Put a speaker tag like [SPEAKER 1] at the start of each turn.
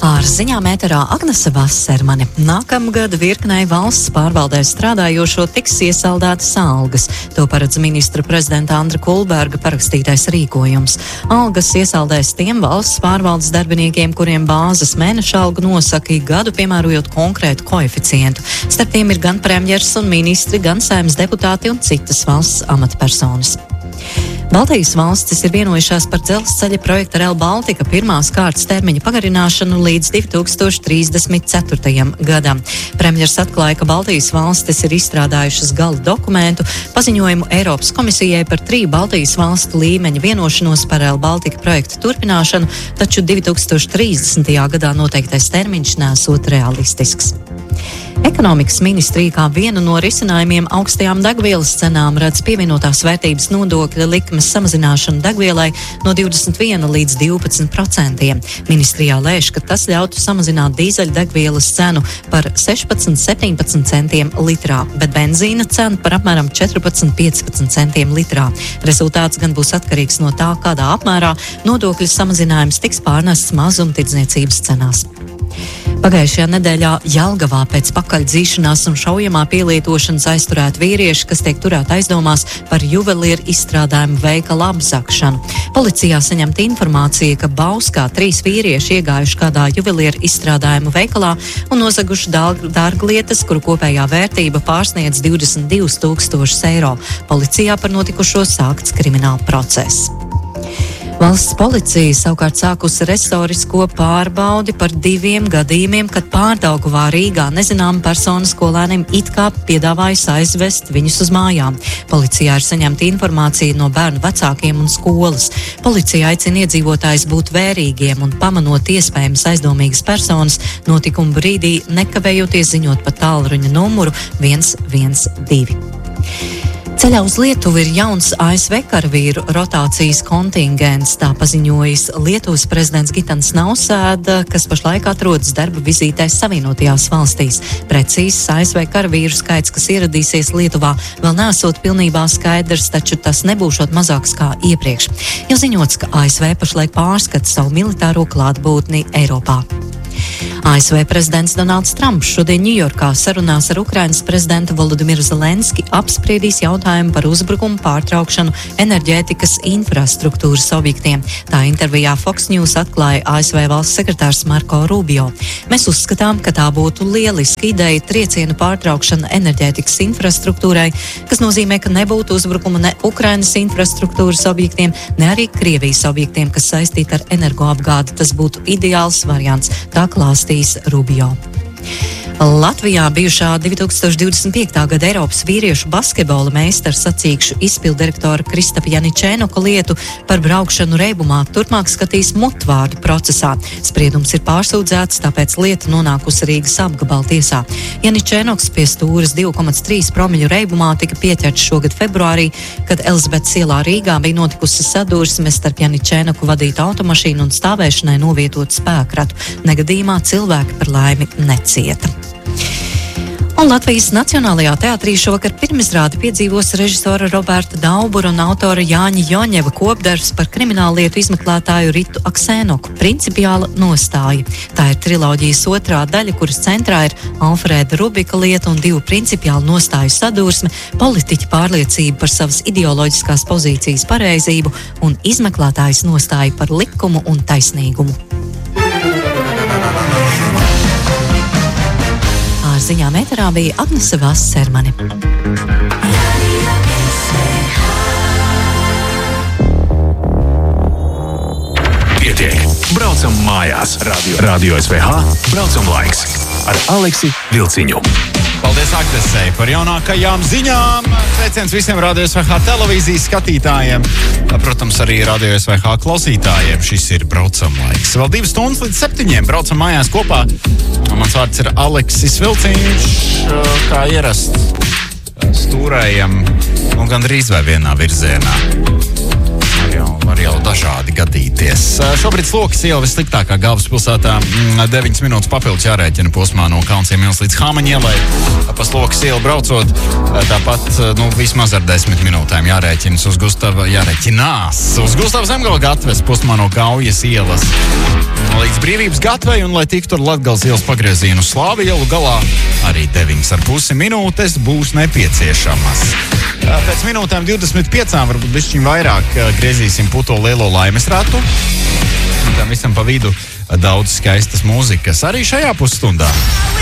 [SPEAKER 1] Ar ziņām ēterā Agnese Vasermane. Nākamgad virknei valsts pārvaldē strādājošo tiks iesaldētas algas. To paredz ministra prezidenta Andra Kulberga parakstītais rīkojums. Algas iesaldēs tiem valsts pārvaldes darbiniekiem, kuriem bāzes mēneša alga nosaka ik gadu, piemērojot konkrētu koeficientu. Starp tiem ir gan premjers un ministri, gan Saeimas deputāti un citas valsts amatpersonas. Baltijas valstis ir vienojušās par dzelzceļa projekta Rail Baltica pirmās kārtas termiņa pagarināšanu līdz 2034. gadam. Premjers atklāja, ka Baltijas valstis ir izstrādājušas gala dokumentu, paziņojumu Eiropas komisijai par 3 Baltijas valstu līmeņa vienošanos par Rail Baltica projekta turpināšanu, taču 2030. gadā noteiktais termiņš nesot realistisks. Ekonomikas ministrija kā vienu no risinājumiem augstajām degvielas cenām redz pievienotās vērtības nodokļa likmes samazināšanu degvielai no 21 līdz 12%. Ministrijā lēš, ka tas ļautu samazināt dīzeļdegvielas cenu par 16-17 centiem litrā, bet benzīna cena par apmēram 14-15 centiem litrā. Rezultāts gan būs atkarīgs no tā, kādā apmērā nodokļu samazinājums tiks pārnests mazumtirdzniecības cenās. Pagājušajā nedēļā Jelgavā pēc pakaļdzīšanās un šaujamā pielietošanas aizturēti vīrieši, kas tiek turēti aizdomās par juvelieru izstrādājumu veikala apzagšanu. Policijā saņemta informācija, ka Bauskā 3 vīrieši iegājuši kādā juvelieru izstrādājumu veikalā un nozaguši dārglietas, kuru kopējā vērtība pārsniedz 22,000 eiro. Policijā par notikušo sākts krimināla process. Valsts policija savukārt sākusi restorisko pārbaudi par 2 gadījumiem, kad Pārdaugavā Rīgā nezināma persona skolēniem it kā piedāvājas aizvest viņus uz mājām. Policijā ir saņemta informācija no bērnu vecākiem un skolas. Policija aicina iedzīvotājus būt vērīgiem un pamanot iespējamas aizdomīgas personas notikuma brīdī nekavējoties ziņot pa tālruņa numuru 112. Ceļā uz Lietuvu ir jauns ASV karavīru rotācijas kontingents, tā paziņojis Lietuvas prezidents Gitanas Nausēda, kas pašlaik atrodas darba vizītēs Savienotajās valstīs. Precīzs ASV karavīru skaits, kas ieradīsies Lietuvā, vēl nesot pilnībā skaidrs, taču tas nebūšot mazāks kā iepriekš. Jau ziņots, ka ASV pašlaik pārskata savu militāro klātbūtni Eiropā. ASV prezidents Donalds Trumps šodien Ņujorkā sarunās ar Ukrainas prezidentu Volodimiru Zelenski apspriedīs jautājumu par uzbrukumu pārtraukšanu enerģētikas infrastruktūras objektiem. Tā intervijā Fox News atklāja ASV valsts sekretārs Marko Rubio. Mēs uzskatām, ka tā būtu lieliska ideja triecienu pārtraukšana enerģētikas infrastruktūrai, kas nozīmē, ka nebūtu uzbrukuma ne Ukrainas infrastruktūras objektiem, ne arī Krievijas objektiem, kas saistīti ar energoapgādi. Tas būtu ideāls variants, tā klāstīs Rubio. Latvijā bijušā 2025. gada Eiropas vīriešu basketbola meistara sacīkšu izpildirektora Kristapa Janičēnoka lietu par braukšanu reibumā turpmāk skatīs mutvārdu procesā. Spriedums ir pārsūdzēts, tāpēc lieta nonākusi Rīgas apgabala tiesā. Janičēnoks pie stūres 2,3 promļu reibumā tika pieķerts šogad februārī, kad Elizabetes ielā Rīgā bija notikusi sadursme starp Janičēnoku vadītu automašīnu un stāvēšanai novietotu spēkratu. Negadījumā cilvēki par laimi necieta. Un Latvijas Nacionālajā teātrī šovakar pirmizrādi piedzīvos režisora Roberta Daubura un autora Jāņa Joņeva kopdarbs par krimināllietu izmeklētāju Ritu Aksēnoku Principiāla nostāja. Tā ir triloģijas otrā daļa, kuras centrā ir Alfrēda Rubika lieta un 2 principiālu nostāju sadursme, politiķa pārliecība par savas ideoloģiskās pozīcijas pareizību un izmeklētājas nostāja par likumu un taisnīgumu. Ar ziņām ēterā bija Agnese Vasermane.
[SPEAKER 2] Pietiek! Braucam mājās! Radio SVH braucam laiks ar Aleksi Vilciņu.
[SPEAKER 3] Paldies Agnesei par jaunākajām ziņām. Sveiciens visiem Radio SVH televīzijas skatītājiem. Protams, arī Radio SVH klausītājiem. Šis ir Braucam laiks. Vēl 2 stundas līdz 7. Braucam mājās kopā. Mans vārds ir Aleksis Vilciņš. Kā ierasts, stūrējam gandrīz vai vienā virzienā. Var jau dažādi gadīties. Šobrīd Slokas iela vissliktākā galvaspilsētā. 9 minūtes papildus jārēķina posmā no Kaunsiem ielas līdz Hāmaņa ielai. Pa Slokas ielu braucot, tāpat vismaz ar 10 minūtēm jārēķinās uz Gustava Zemgala gatves posmā no Gaujas ielas līdz Brīvības gatvei un, lai tiktu ar Latgales ielas pagriezienu Slāvu ielu galā, arī 9,5 minūtes būs nepieciešamas. Pēc minūtēm 25, varbūt bišķiņ vairāk, griezīsim puto lielo laimes ratu. Un tam visam pa vidu daudz skaistas mūzikas arī šajā pusstundā.